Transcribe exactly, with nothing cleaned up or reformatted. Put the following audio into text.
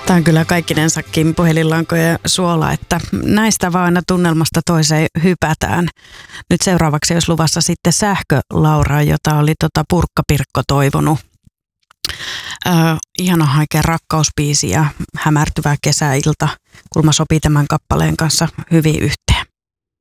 Tämä on kyllä kaikkinensakin puhelinlankojen suola, että näistä vaan aina tunnelmasta toiseen hypätään. Nyt seuraavaksi olisi luvassa sitten Sähkö-Laura, jota oli tota Purkka-Pirkko toivonut. Öö, ihana haikea rakkauspiisi ja hämärtyvä kesäilta. Kulma sopii tämän kappaleen kanssa hyvin yhteen.